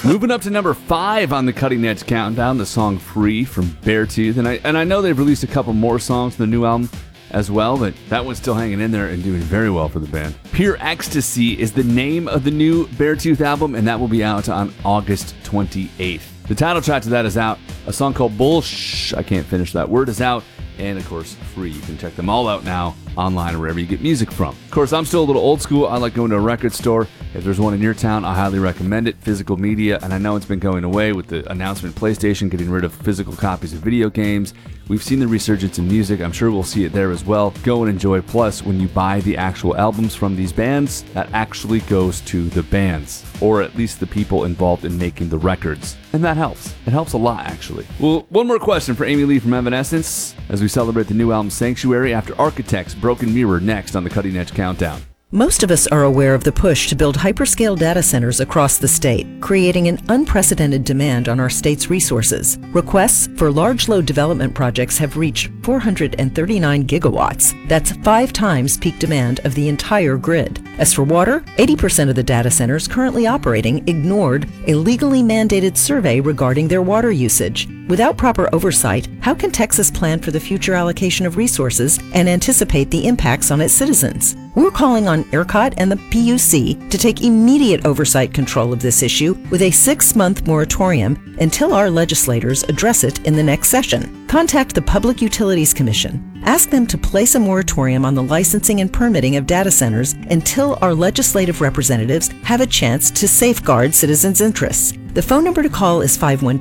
Moving up to number 5 on the Cutting Edge Countdown, the song Free from Beartooth. And I know they've released a couple more songs in the new album as well, but that one's still hanging in there and doing very well for the band. Pure Ecstasy is the name of the new Beartooth album, and that will be out on August 28th. The title track to that is out. A song called I can't finish that word, is out. And, of course, free. You can check them all out now online or wherever you get music from. Of course, I'm still a little old school. I like going to a record store. If there's one in your town, I highly recommend it. Physical media, and I know it's been going away with the announcement PlayStation getting rid of physical copies of video games. We've seen the resurgence in music. I'm sure we'll see it there as well. Go and enjoy. Plus, when you buy the actual albums from these bands, that actually goes to the bands, or at least the people involved in making the records. And that helps. It helps a lot, actually. Well, one more question for Amy Lee from Evanescence as we celebrate the new album Sanctuary after Architects' Broken Mirror next on the Cutting Edge Countdown. Most of us are aware of the push to build hyperscale data centers across the state, creating an unprecedented demand on our state's resources. Requests for large load development projects have reached 439 gigawatts. That's 5 times peak demand of the entire grid. As for water, 80% of the data centers currently operating ignored a legally mandated survey regarding their water usage. Without proper oversight, how can Texas plan for the future allocation of resources and anticipate the impacts on its citizens? We're calling on ERCOT and the PUC to take immediate oversight control of this issue with a 6-month moratorium until our legislators address it in the next session. Contact the Public Utilities Commission. Ask them to place a moratorium on the licensing and permitting of data centers until our legislative representatives have a chance to safeguard citizens' interests. The phone number to call is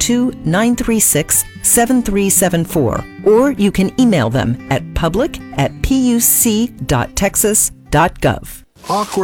512-936-7374, or you can email them at public@puc.texas.gov. Awkward